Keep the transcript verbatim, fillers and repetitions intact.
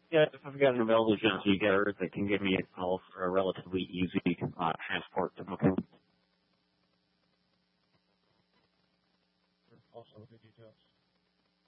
Yeah, if I've got an available agency getter that can give me a call for a relatively easy uh, transport to booking. Also, the details.